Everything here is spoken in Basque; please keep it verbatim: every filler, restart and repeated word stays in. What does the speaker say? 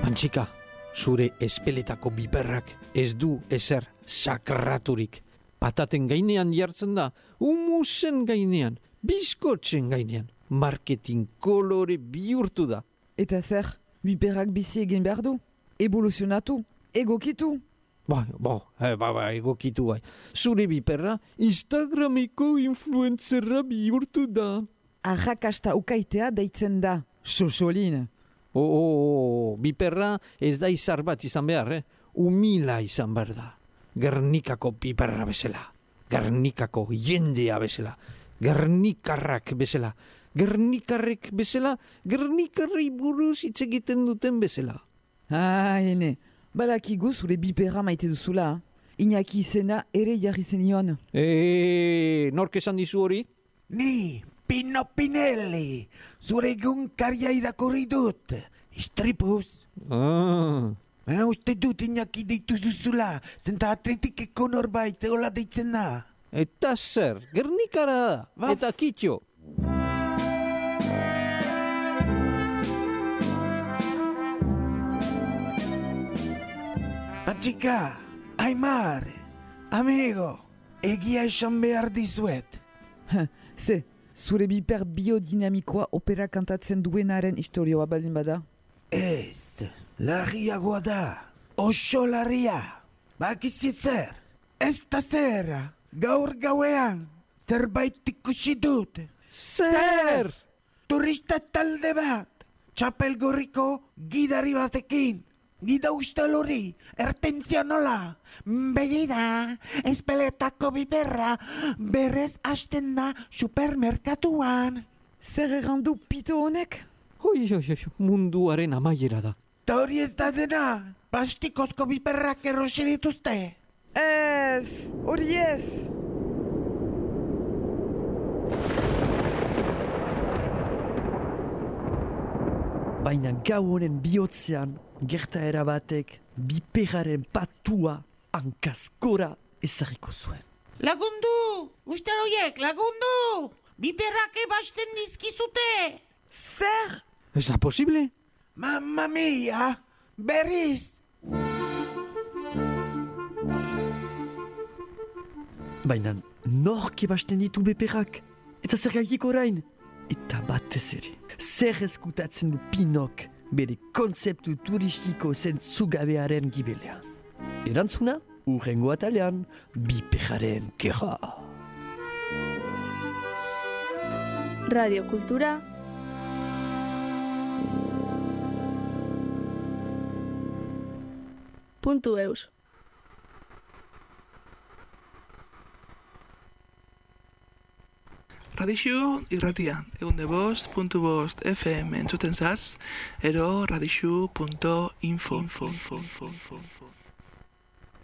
Pantxika, zure espeletako biperrak ez du ezer sakraturik. Pataten gainean jartzen da, humusen gainean, bizkotzen gainean. Marketing kolore bihurtu da. Eta zer, biperrak bizi egin behar du? Evoluzionatu? Egokitu? Bai, bai, eh, bai, bai, egokitu bai. Zure biperra Instagrameko influencerra bihurtu da. Arrakasta ukaitea deitzen da, sosolin. Oh, oh, oh, biperra ez da izar bat izan behar, eh? Humila izan behar da. Gernikako biperra bezala. Gernikako jendea bezala. Gernikarrak bezala. Gernikarrek bezala, Gernikarrei buruz hitz egiten duten bezala. Ah, ene, badakigu zure biperra maite duzula. Iñaki izena ere jarri zenion. Eee, nork esan dizu hori? Ni, Pino Pinelli, zure egunkaria irakurri dut. Istripuz. Ah. Baina uste dut Iñaki deitu zuzula, zenta atletikeko norbait hola deitzen da. Eta zer, Gernikara da, Baf. eta kitxo. Patxika, Aimar, amigo, egia esan behar dizuet. Ze, zure biper biodinamikoa opera kantatzen duenaren historioa baldin bada? Ez, larriagoa da, oso larria. Bakizit zer, ez da zer, gaur gauean, zerbait ikusi dut. Zer! Turista talde bat, txapel gorriko gidari batekin. Gida ustel hori, ertentzia nola. Begira, espeletako biperra, berrez hasten da supermerkatuan. Zer errandu pito honek? Oi, oi, oi, munduaren amaiera da. Ta hori ez da dena, plastikozko biperrak erosi dituzte. Ez, hori ez. Baina gau honen bihotzean, gertaera batek biperaren patua hankazkora ezarriko zuen. Lagundu! Usteroiek, lagundu! Biperrak ebasten dizkizute! Zer? Ez da posible? Mamma mia, berriz! Baina nork ebasten ditu biperrak? Eta zer gaitik orain? Eta batez ere, zer eskutatzen du Pinok bere kontzeptu turistiko zentzugabearen gibelean. Erantzuna, urrengo atalean, biperaren keja. Radio Kultura puntu eus. Radixu irratia, egunde bost, puntu bost, F M entzuten zaz, ero radixu punto info. info, info, info, info.